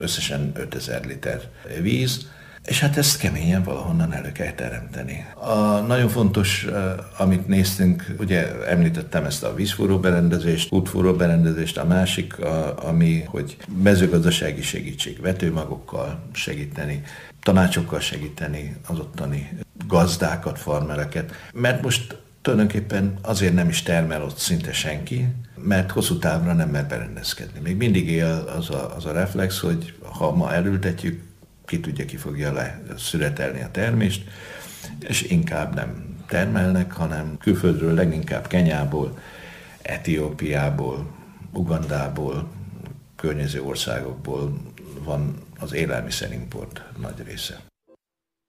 összesen 5000 liter víz, és hát ezt keményen valahonnan elő kell teremteni. Nagyon fontos, amit néztünk, ugye említettem ezt a vízfúró berendezést, útfúró berendezést, a másik, ami, hogy mezőgazdasági segítség, vetőmagokkal segíteni, tanácsokkal segíteni az ottani gazdákat, farmereket, mert most tulajdonképpen azért nem is termel ott szinte senki, mert hosszú távra nem mer berendezkedni. Még mindig él az a reflex, hogy ha ma elültetjük, ki fogja leszüretelni a termést, és inkább nem termelnek, hanem külföldről, leginkább Kenyából, Etiópiából, Ugandából, környező országokból van az élelmiszerimport nagy része.